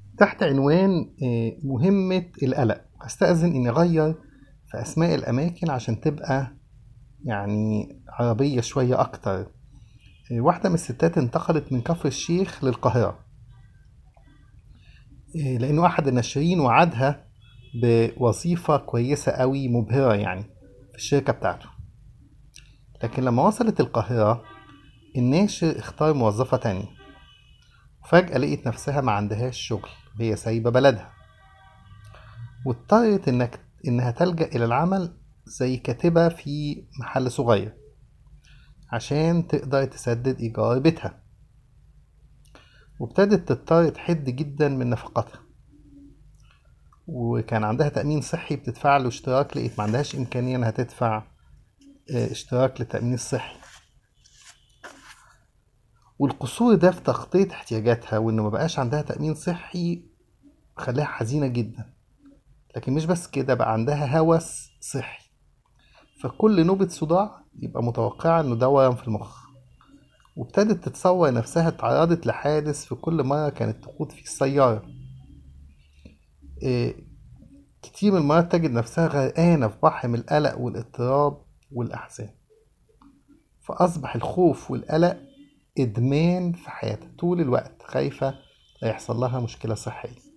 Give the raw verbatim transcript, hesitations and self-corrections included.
تحت عنوان آه، مهمة القلق. هستأذن إني أغير في أسماء الأماكن عشان تبقى يعني عربية شوية أكتر. آه، واحدة من الستات انتقلت من كفر الشيخ للقاهرة، آه، لأنه أحد الناشرين وعدها بوظيفة كويسة قوي مبهرة يعني في الشركة بتاعته. لكن لما وصلت القاهرة الناشر اختار موظفة تانية، وفجأة لقيت نفسها ما عندهاش شغل وهي سايبة بلدها، واضطرت إنك إنها تلجأ إلى العمل زي كاتبة في محل صغير عشان تقدر تسدد إيجار بيتها. وابتدت تضطر تحد جدا من نفقاتها، وكان عندها تأمين صحي بتدفع له اشتراك، لقيت ما عندهاش إمكانية إنها تدفع آه، اشتراك للتأمين الصحي. والقصور ده في تغطية احتياجاتها وإنه ما بقاش عندها تأمين صحي خلاها حزينة جدا. لكن مش بس كده، بقى عندها هوس صحي، فكل نوبة صداع يبقى متوقعة إنه دوران في المخ. وابتدت تتصور نفسها اتعرضت لحادث في كل مرة كانت تقود فيه السيارة. إيه، كتير من المرات تجد نفسها غرقانة في بحر من القلق والاضطراب والأحزان، فأصبح الخوف والقلق إدمان في حياتها، طول الوقت خايفة لا يحصل لها مشكلة صحية.